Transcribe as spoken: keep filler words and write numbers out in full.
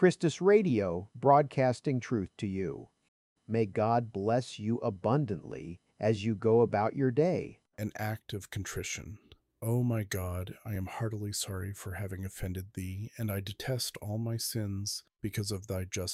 Christus Radio, broadcasting truth to you. May God bless you abundantly as you go about your day. An act of contrition. O my God, I am heartily sorry for having offended thee, and I detest all my sins because of thy just